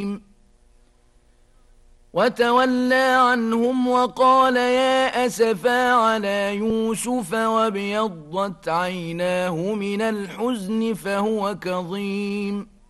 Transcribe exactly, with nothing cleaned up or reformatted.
وتولى عنهم وقال يا أسفا على يوسف وابيضت عيناه من الحزن فهو كظيم